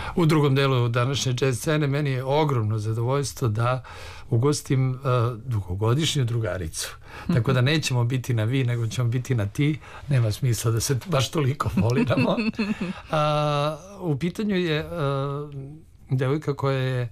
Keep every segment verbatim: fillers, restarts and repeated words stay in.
u drugom delu današnje jazz scene. Meni je ogromno zadovoljstvo da ugostim uh, dugogodišnju drugaricu. Tako da nećemo biti na vi, nego ćemo biti na ti. Nema smisla da se baš toliko voliramo. Uh, u pitanju je uh, devojka koja je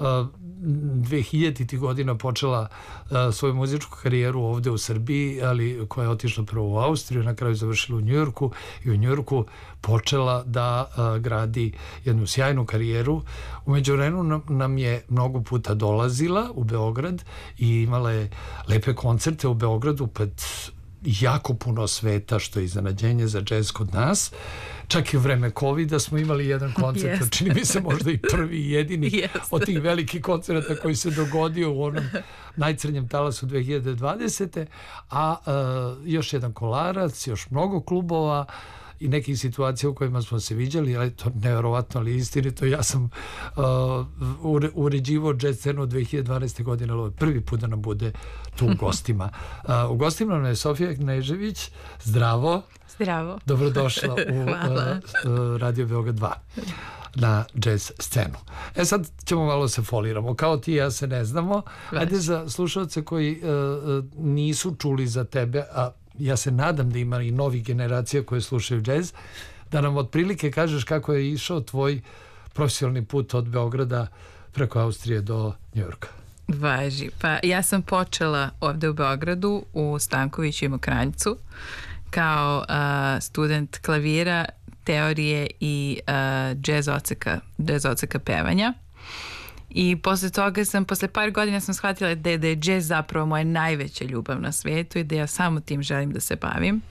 dve hiljaditih godina počela uh, svoju muzičku karijeru ovde u Srbiji, ali koja je otišla prvo u Austriju, na kraju završila u Njujorku i u Njujorku počela da uh, gradi jednu sjajnu karijeru. U međuvremenu nam, nam je mnogo puta dolazila u Beograd i imala je lepe koncerte u Beogradu pred jako puno sveta, što je iznenađenje za džez kod nas. Čak i u vreme covida smo imali jedan koncert, yes. čini mi se možda i prvi i jedini yes. od tih velikih koncerta koji se dogodio u onom najcrnjem talasu dve hiljade dvadesete. A uh, još jedan Kolarac, još mnogo klubova i nekih situacija u kojima smo se viđali, ali to nevjerovatno, ali istinito. Ja sam uh, uređivao jazz scenu od dve hiljade dvanaeste. godine, ali ovo je prvi put da nam bude tu u gostima. Uh, u gostima nam je Sofija Knežević. Zdravo. Zdravo. Dobrodošla u uh, Radio Beograd dva na jazz scenu. E sad ćemo malo se foliramo. Kao ti ja se ne znamo. Ajde za slušalce koji uh, nisu čuli za tebe, a ja se nadam da ima i novih generacija koje slušaju džez, da nam otprilike kažeš kako je išao tvoj profesionalni put od Beograda preko Austrije do Njujorka. Važi. Pa ja sam počela ovde u Beogradu u Stankoviću i Mokranjcu kao uh, student klavira, teorije i uh, džez odseka, džez odseka pevanja. I posle toga sam, posle par godina sam shvatila da je, da je džez zapravo moja najveća ljubav na svijetu i da ja samo tim želim da se bavim.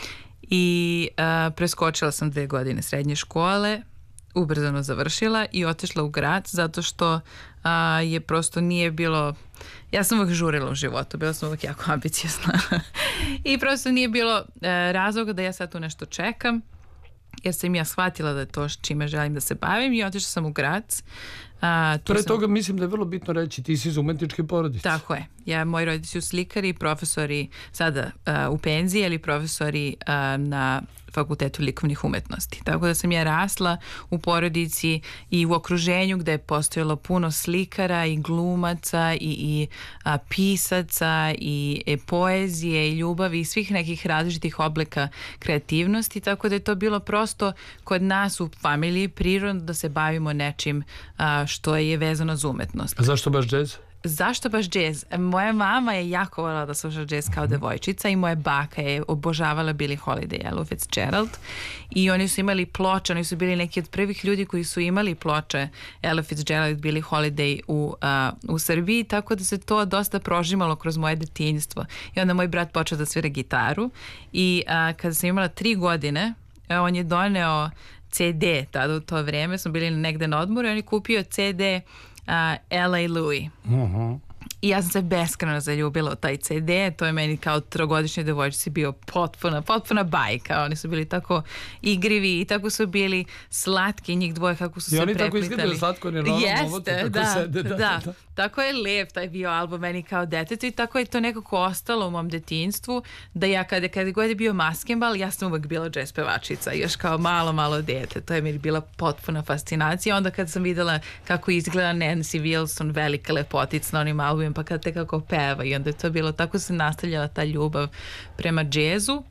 I uh, preskočila sam dve godine srednje škole, ubrzano završila i otišla u grad zato što uh, je prosto nije bilo, ja sam uvijek žurila u životu, bila sam uvijek jako ambiciozna i prosto nije bilo uh, razloga da ja sad tu nešto čekam, jer sam ja shvatila da je to čime želim da se bavim i otišla sam u Grac. A, Pre sam... toga mislim da je vrlo bitno reći, ti si iz umetničke porodice. Tako je. Ja, moji roditelji su slikari, profesori sada a, u penziji, ali profesori a, na Fakultetu likovnih umetnosti. Tako da sam ja rasla u porodici i u okruženju gde je postojalo puno slikara i glumaca i, i a, pisaca i e, poezije i ljubavi i svih nekih različitih oblika kreativnosti, tako da je to bilo prosto kod nas u familiji prirodno da se bavimo nečim a, što je vezano za umetnost. A zašto baš džez? Zašto baš džez? Moja mama je jako voljela da sluša džez kao devojčica i moja baka je obožavala Billie Holiday, Ella Fitzgerald, i oni su imali ploče, oni su bili neki od prvih ljudi koji su imali ploče Ella Fitzgerald i Billie Holiday u, uh, u Srbiji, tako da se to dosta prožimalo kroz moje detinjstvo. I onda moj brat počeo da svira gitaru i uh, kada sam imala tri godine, on je doneo ce de, tada u to vreme smo bili negde na odmoru i on je kupio ce de Uh, L A Louis. Uh-huh. I ja sam se beskreno zaljubila u taj ce de, to je meni kao trogodišnjoj devojčici bio potpuna, potpuna bajka. Oni su bili tako igrivi i tako su bili slatki, njih dvoje kako su I se preplitali. I oni tako izgledaju slatko, ne novom ovotu, tako da, sede. Da, da, da, da. Tako je lep taj bio album meni kao detetu i tako je to nekako ostalo u mom detinjstvu, da ja kada, kada god je bio Maskenbal, ja sam uvek bila jazz pevačica, još kao malo, malo dete. To je mi bila potpuna fascinacija. Onda kad sam videla kako izgleda Nancy Wilson, velika lepotica na onim albumima, pa kada te kako peva i onda je to bilo, tako se nastavljala ta ljubav prema džezu.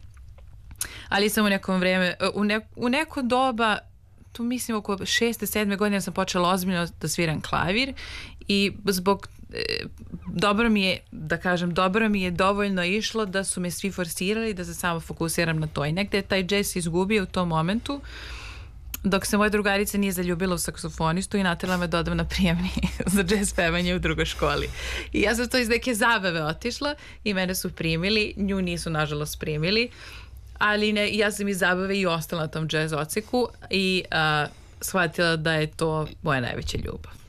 Ali sam u nekom vreme, u, ne, u neko doba, tu mislim oko šeste, sedme godine sam počela ozbiljno da sviram klavir i zbog e, dobro mi je, da kažem, dobro mi je dovoljno išlo da su me svi forsirali da se samo fokusiram na to i negde je taj džez izgubio u tom momentu, dok se moja drugarica nije zaljubila u saksofonistu i natjerala me da odam na prijemni za džez pevanje u drugoj školi. I ja sam to iz neke zabave otišla i mene su primili, nju nisu nažalost primili, ali ne, ja sam iz zabave i ostala na tom džez odseku i uh, shvatila da je to moja najveća ljubav.